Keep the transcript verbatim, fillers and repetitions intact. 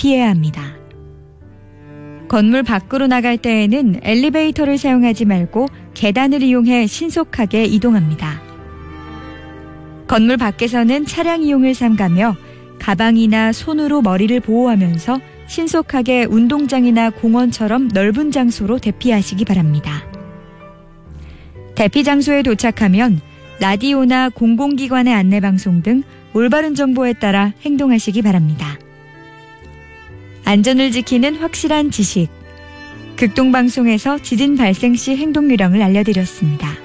피해야 합니다. 건물 밖으로 나갈 때에는 엘리베이터를 사용하지 말고 계단을 이용해 신속하게 이동합니다. 건물 밖에서는 차량 이용을 삼가며 가방이나 손으로 머리를 보호하면서 신속하게 운동장이나 공원처럼 넓은 장소로 대피하시기 바랍니다. 대피 장소에 도착하면 라디오나 공공기관의 안내방송 등 올바른 정보에 따라 행동하시기 바랍니다. 안전을 지키는 확실한 지식. 극동방송에서 지진 발생 시 행동 요령을 알려드렸습니다.